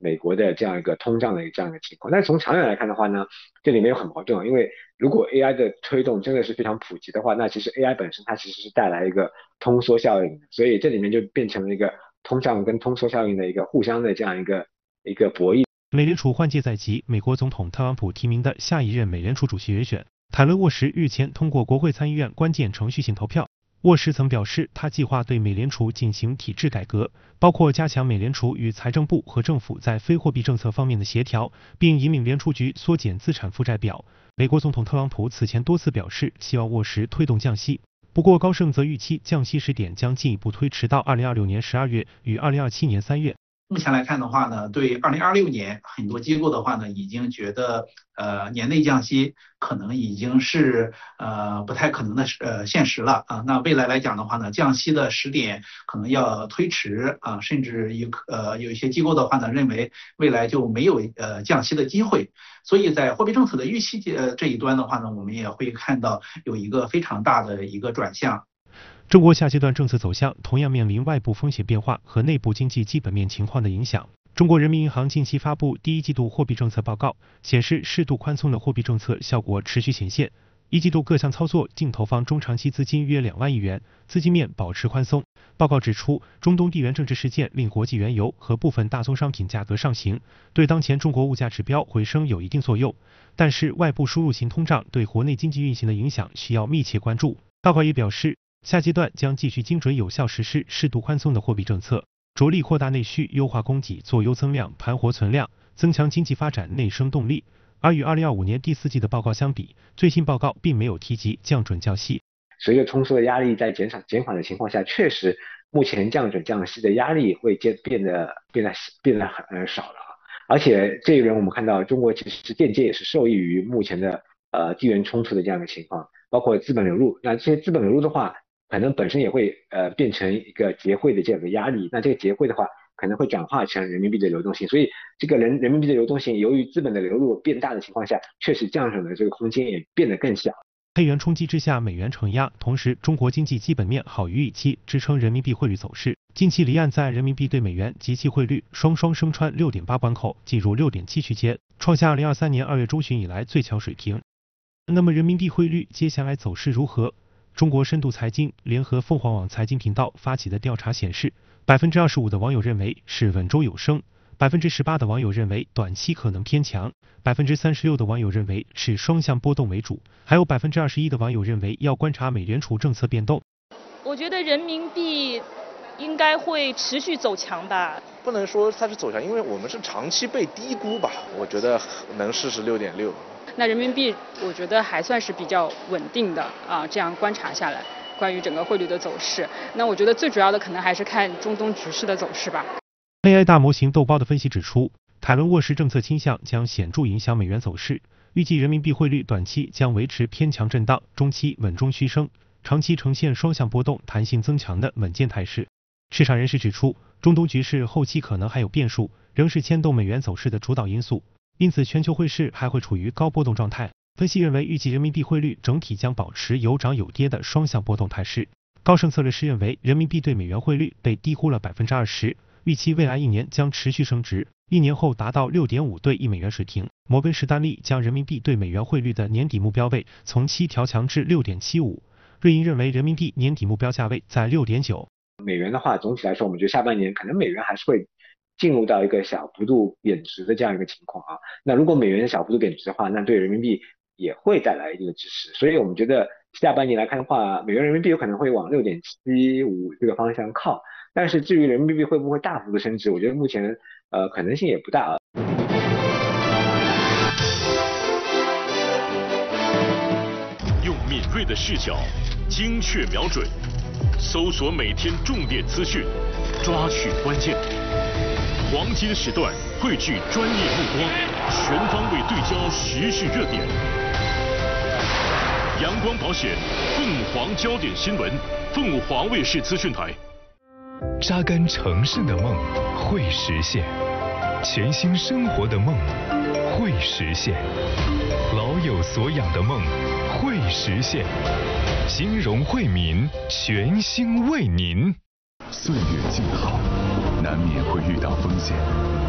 美国的这样一个通胀的这样一个情况。但是从长远来看的话呢，这里面有很矛盾啊，因为如果 AI 的推动真的是非常普及的话，那其实 AI 本身它其实是带来一个通缩效应的，所以这里面就变成了一个通胀跟通缩效应的一个互相的这样一个博弈。 美联储换届在即，美国总统特朗普提名的下一任美联储主席人选泰勒·沃什日前通过国会参议院关键程序性投票。沃什曾表示，他计划对美联储进行体制改革，包括加强美联储与财政部和政府在非货币政策方面的协调，并引领联储局缩减资产负债表。美国总统特朗普此前多次表示，希望沃什推动降息。不过，高盛则预期降息时点将进一步推迟到2026年12月与2027年3月。 目前来看的话呢，对2026年很多机构的话呢，已经觉得年内降息可能已经是不太可能的现实了啊。那未来来讲的话呢，降息的时点可能要推迟啊，甚至有一些机构的话呢，认为未来就没有降息的机会。所以在货币政策的预期这一端的话呢，我们也会看到有一个非常大的一个转向。 中国下阶段政策走向同样面临外部风险变化和内部经济基本面情况的影响。中国人民银行近期发布第一季度货币政策报告，显示适度宽松的货币政策效果持续显现。一季度各项操作净投放中长期资金约2万亿元，资金面保持宽松。报告指出，中东地缘政治事件令国际原油和部分大宗商品价格上行，对当前中国物价指标回升有一定作用。但是外部输入型通胀对国内经济运行的影响需要密切关注。报告也表示，下阶段将继续精准有效实施适度宽松的货币政策，着力扩大内需，优化供给，做优增量，盘活存量，增强经济发展内生动力。而与2025年第4季的报告相比，最新报告并没有提及降准降息。 随着通缩的压力在减缓的情况下，确实目前降准降息的压力会变得很少了啊。而且这一轮我们看到，中国其实间接也是受益于目前的地缘冲突的这样的情况，包括资本流入。那这些资本流入的话，可能本身也会变成一个结汇的这样的压力。那这个结汇的话，可能会转化成人民币的流动性，所以这个人民币的流动性由于资本的流入变大的情况下，确实降准的这个空间也变得更小。 黑元冲击之下，美元承压，同时中国经济基本面好于预期，支撑人民币汇率走势。近期离岸在人民币对美元及其汇率双双升穿6.8关口，进入6.7区间，创下2023年2月中旬以来最强水平。那么人民币汇率接下来走势如何？中国深度财经联合凤凰网财经频道发起的调查显示，25%的网友认为是稳中有升，18%的网友认为短期可能偏强，36%的网友认为是双向波动为主，还有21%的网友认为要观察美联储政策变动。 我觉得人民币应该会持续走强吧。 不能说它是走强，因为我们是长期被低估吧，我觉得能试试6.6。 那人民币我觉得还算是比较稳定的啊，这样观察下来，关于整个汇率的走势，那我觉得最主要的可能还是看中东局势的走势吧。 AI 大模型豆包的分析指出，泰伦沃什政策倾向将显著影响美元走势，预计人民币汇率短期将维持偏强震荡，中期稳中趋升，长期呈现双向波动、弹性增强的稳健态势。市场人士指出，中东局势后期可能还有变数，仍是牵动美元走势的主导因素，因此全球汇市还会处于高波动状态。分析认为，预计人民币汇率整体将保持有涨有跌的双向波动态势。高盛策略师认为，人民币对美元汇率被低估了20%，预期未来1年将持续升值，1年后达到6.5对1美元水平。摩根士丹利将人民币对美元汇率的年底目标位从7调强至6.75，瑞银认为人民币年底目标价位在6.9。 美元的话，总体来说，我们觉得下半年可能美元还是会进入到一个小幅度贬值的这样一个情况啊。那如果美元小幅度贬值的话，那对人民币也会带来一定的支持。所以我们觉得下半年来看的话，美元人民币有可能会往6.75这个方向靠。但是至于人民币会不会大幅度升值，我觉得目前可能性也不大啊。 用敏锐的视角，精确瞄准，搜索每天重点资讯，抓取关键。黄金时段汇聚专业目光，全方位对焦时事热点。阳光保险，凤凰焦点新闻，凤凰卫视资讯台。 扎根城市的梦会实现，全新生活的梦会实现，老有所养的梦会实现。金融惠民，全心为您。 岁月静好，难免会遇到风险。